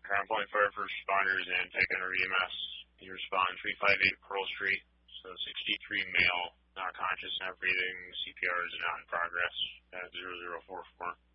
Crown Point Fire First Responders and Tycoon EMS. You respond 358 Pearl Street. So 63 male, not conscious, not breathing. CPR is not in progress at 0044.